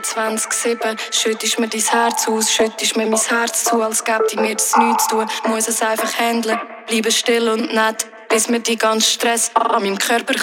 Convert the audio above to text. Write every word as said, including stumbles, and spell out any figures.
vierundzwanzig sieben. Schüttest mir dein Herz aus, schüttest mir mein Herz zu, als gäbe ich mir das nichts zu tun. Muss es einfach handeln, bleibe still und nett, bis mir die ganze Stress an meinem Körper